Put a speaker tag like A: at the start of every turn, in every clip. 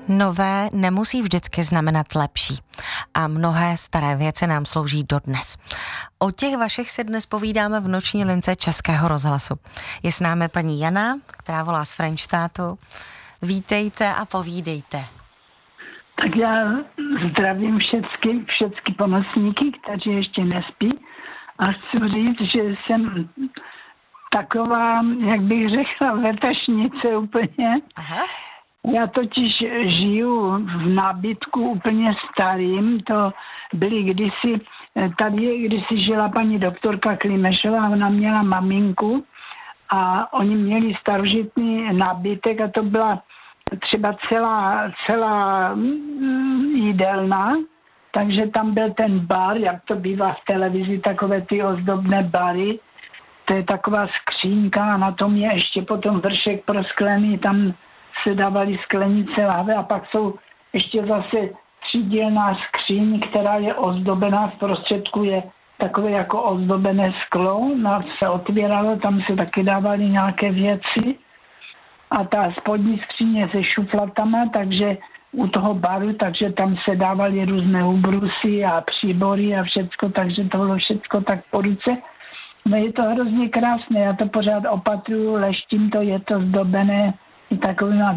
A: Nové nemusí vždycky znamenat lepší a mnohé staré věci nám slouží dodnes. O těch vašich si dnes povídáme v noční lince Českého rozhlasu. Je s námi paní Jana, která volá z Frenštátu. Vítejte a povídejte.
B: Tak já zdravím všechny pomocníky, kteří ještě nespí, a chci říct, že jsem taková, jak bych řekla, letašnice úplně.
A: Aha.
B: Já totiž žiju v nábytku úplně starým, to byly kdysi, tady kdysi žila paní doktorka Klimešová, ona měla maminku a oni měli starožitný nábytek a to byla třeba celá jídelna, takže tam byl ten bar, jak to bývá v televizi, takové ty ozdobné bary, to je taková skřínka a na tom je ještě potom vršek prosklený, tam se dávaly sklenice lahve a pak jsou ještě zase třídělná skříň, která je ozdobená, v prostředku je takové jako ozdobené sklo, se otvíralo, tam se taky dávaly nějaké věci a ta spodní skříně se šuflatama, takže u toho baru, takže tam se dávaly různé ubrusy a příbory a všecko, takže to bylo všecko tak po ruce. No je to hrozně krásné, já to pořád opatruju, leštím to, je to zdobené i takovýma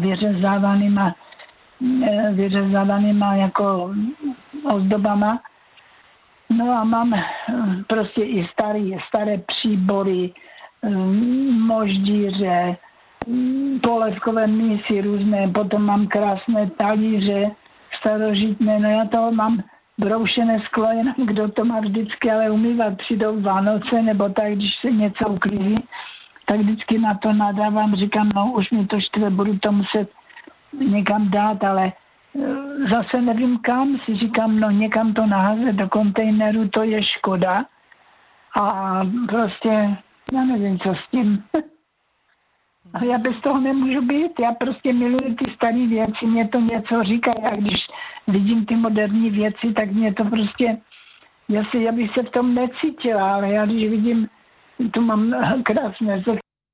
B: vyřezávánýma jako ozdobama. No a mám prostě i staré příbory, moždíře, polévkové mísy různé, potom mám krásné talíře starožitné, no já toho mám broušené sklo, jenom kdo to má vždycky, ale umývat přijdou Vánoce, nebo tak, když se něco uklízí, tak vždycky na to nadávám, říkám, no už mi to štve, budu to muset někam dát, ale zase nevím kam, si říkám, no někam to naházet do kontejneru, to je škoda a prostě, já nevím, co s tím. A já bez toho nemůžu být, já prostě miluji ty staré věci, mě to něco říká, já když vidím ty moderní věci, tak mě to prostě, já bych se v tom necítila, ale já když vidím, tu mám krásné.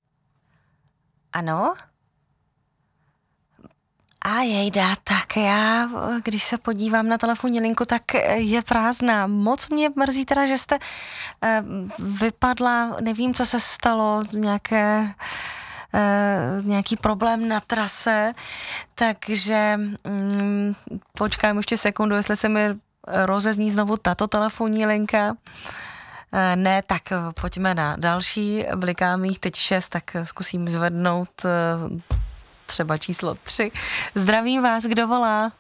A: Ano? A jejda, tak já, když se podívám na telefonní linku, tak je prázdná. Moc mě mrzí teda, že jste vypadla, nevím, co se stalo, nějaký problém na trase, takže počkám ještě sekundu, jestli se mi rozezní znovu tato telefonní linka. Ne, tak pojďme na další. Blikám jich teď 6, tak zkusím zvednout třeba číslo 3. Zdravím vás, kdo volá?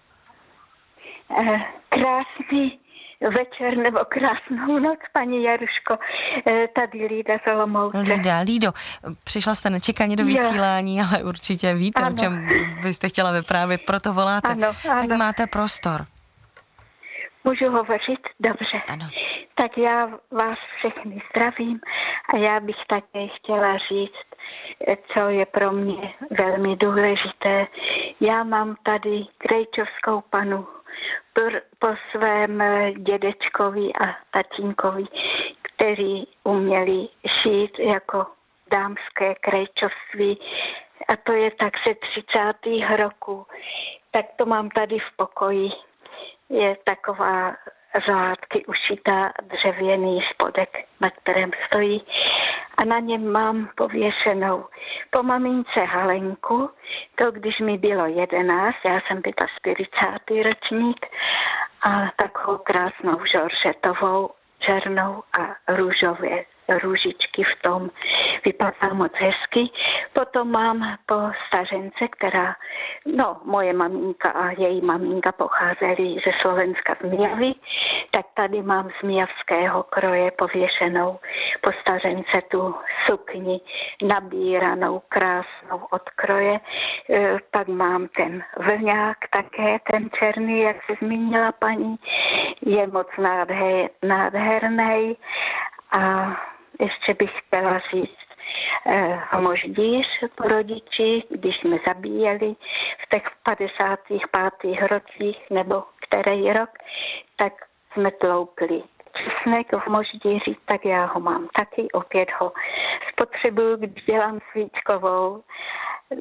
C: Krásný večer nebo krásnou noc, paní Jaruško. Tady Lída z Olomouce.
A: Lído, přišla jste nečekaně do vysílání, ale určitě víte, ano, o čem byste chtěla vyprávět, proto voláte.
C: Ano.
A: Tak máte prostor.
C: Můžu hovořit? Dobře.
A: Ano.
C: Tak já vás všechny zdravím a já bych také chtěla říct, co je pro mě velmi důležité. Já mám tady krejčovskou panu po svém dědečkovi a tatínkovi, který uměli šít jako dámské krejčovství a to je tak ze 30. roků. Tak to mám tady v pokoji. Je taková řádky ušitá dřevěný spodek, na kterém stojí a na něm mám pověšenou po mamince Halenku, to když mi bylo 11, já jsem byla 40. ročník a takovou krásnou žoržetovou, černou a růžové růžičky v tom. Vypadá moc hezky. Potom mám po stařence, která, moje maminka a její maminka pocházely ze Slovenska z Mijavy, tak tady mám z mijavského kroje pověšenou po stařence tu sukni nabíranou, krásnou od kroje. Pak mám ten vlňák také, ten černý, jak se zmínila paní, je moc nádherný. A ještě bych chtěla říct moždíř po rodiči, když jsme zabíjeli v těch 55. rocích, nebo který rok, tak jsme tloukli česnek v moždíři, tak já ho mám taky, opět ho spotřebuju, když dělám svíčkovou.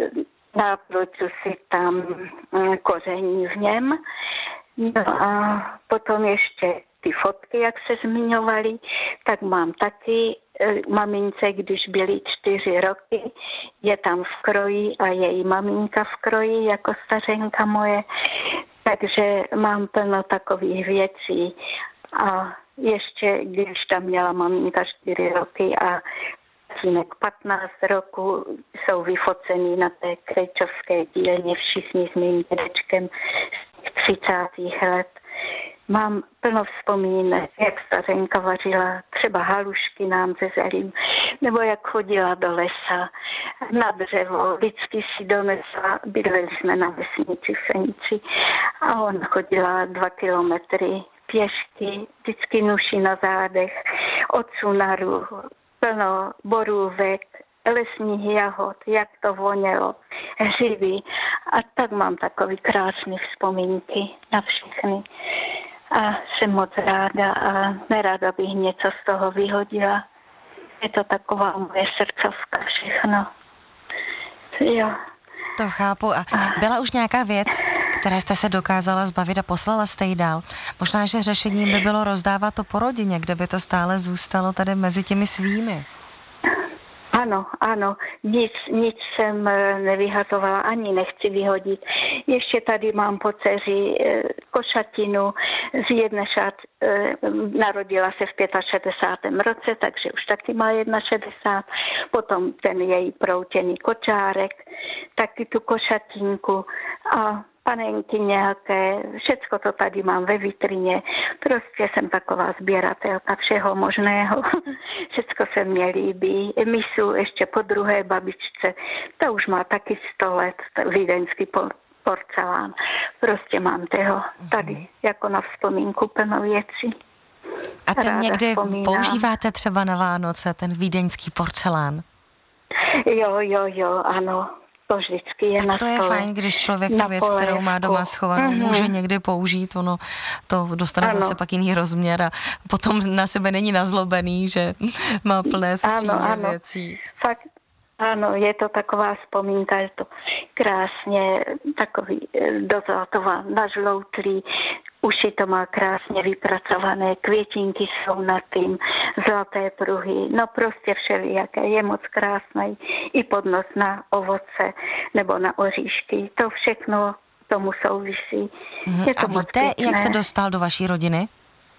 C: napluču si tam koření v něm. No a potom ještě ty fotky, jak se zmiňovaly, tak mám taky mamince, když byly 4 roky, je tam v kroji a její maminka v kroji, jako stařenka moje. Takže mám plno takových věcí. A ještě, když tam měla maminka 4 roky a tatínek 15 roku, jsou vyfocený na té krejčovské dílně všichni s mým dědečkem z 30. let. Mám plno vzpomínek, jak stařenka vařila třeba halušky nám ze zelím, nebo jak chodila do lesa na dřevo, vždycky si donesla, bydleli jsme na vesnici v Senici a ona chodila 2 kilometry pěšky, vždycky nuši na zádech, od sunaru, plno borůvek, lesních jahod, jak to vonělo, hřivy. A tak mám takový krásný vzpomínky na všechny. A jsem moc ráda a nerada bych něco z toho vyhodila. Je to taková moje srdcovka, všechno. Jo.
A: To chápu. A byla už nějaká věc, které jste se dokázala zbavit a poslala jste ji dál? Možná, že řešením by bylo rozdávat to po rodině, kde by to stále zůstalo tady mezi těmi svými.
C: Ano, nic jsem nevyhazovala, ani nechci vyhodit. Ještě tady mám po dceři košatinu z jedné narodila se v 65. roce, takže už taky má 61. Potom ten její proutěný kočárek, taky tu košatinku a panenky nějaké, všecko to tady mám ve vitrině. Prostě jsem taková sběratelka všeho možného. Všecko se mně líbí. Misu ještě po druhé babičce, ta už má taky 100 let, vídeňský porcelán. Prostě mám toho tady jako na vzpomínku plno věcí.
A: A ten někdy používáte třeba na Vánoce, ten vídeňský porcelán?
C: Jo, ano. To vždycky je
A: tak
C: na
A: to je
C: stole,
A: fajn, když člověk tu věc, kterou má doma schovanou, může někdy použít, ono to dostane zase pak jiný rozměr a potom na sebe není nazlobený, že má plné skříně věcí.
C: Fakt, ano, je to taková vzpomínka, je to krásně takový dozlatová, nažloutlý, uši to má krásně vypracované, květinky jsou na tím, zlaté pruhy, no prostě všelijaké, je moc krásný i podnos na ovoce nebo na oříšky, to všechno tomu souvisí. Je to
A: a víte, jak se dostal do vaší rodiny?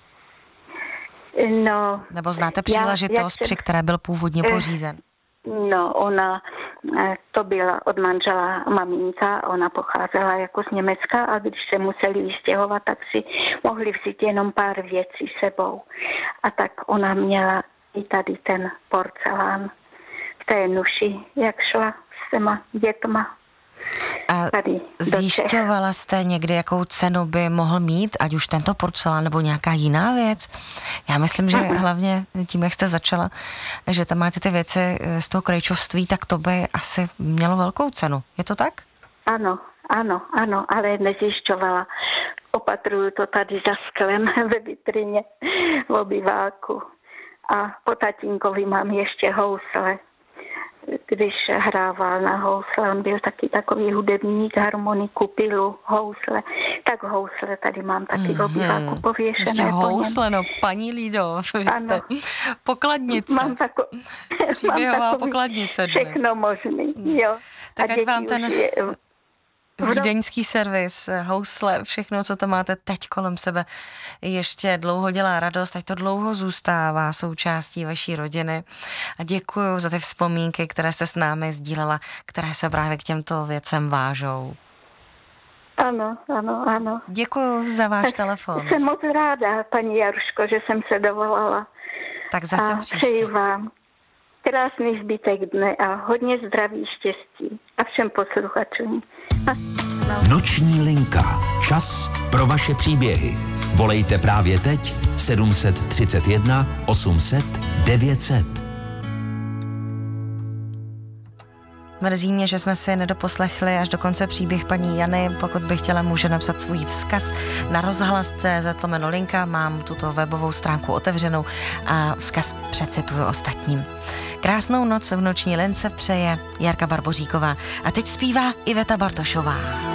C: No.
A: Nebo znáte příležitost, při které byl původně pořízen?
C: No, ona, to byla od manžela maminka, ona pocházela jako z Německa a když se museli vystěhovat, tak si mohli vzít jenom pár věcí sebou. A tak ona měla i tady ten porcelán v té nuši, jak šla s těma dětma.
A: A zjišťovala jste někdy, jakou cenu by mohl mít, ať už tento porcelán nebo nějaká jiná věc? Já myslím, že hlavně tím, jak jste začala, že tam máte ty věci z toho krejčovství, tak to by asi mělo velkou cenu. Je to tak?
C: Ano, ale nezjišťovala. Opatruju to tady za sklem ve vitrině v obyváku. A po tatínkovi mám ještě housle. Když hrával na housle, on byl taky takový hudebník, harmoniku, pilu, housle, tak housle tady mám taky v obyváku pověšené.
A: Housle, no paní Lído, vy jste pokladnice.
C: Mám
A: příběhová pokladnice dnes.
C: Všechno možný, jo.
A: Tak ať vám ten vídeňský servis, housle, všechno, co tam máte teď kolem sebe, ještě dlouho dělá radost, ať to dlouho zůstává součástí vaší rodiny. A děkuju za ty vzpomínky, které jste s námi sdílela, které se právě k těmto věcem vážou.
C: Ano.
A: Děkuju za váš telefon.
C: Jsem moc ráda, paní Jaruško, že jsem se dovolala.
A: Tak zase příště.
C: Přeji vám krásný zbytek dne a hodně zdraví, štěstí a všem posluchačům.
D: Noční linka. Čas pro vaše příběhy. Volejte právě teď 731 800 900.
A: Mrzí mě, že jsme si nedoposlechli až do konce příběh paní Jany. Pokud by chtěla, může napsat svůj vzkaz na rozhlas.cz/linka. Mám tuto webovou stránku otevřenou a vzkaz přecituju ostatním. Krásnou noc v noční lince přeje Jarka Barboříková. A teď zpívá Iveta Bartošová.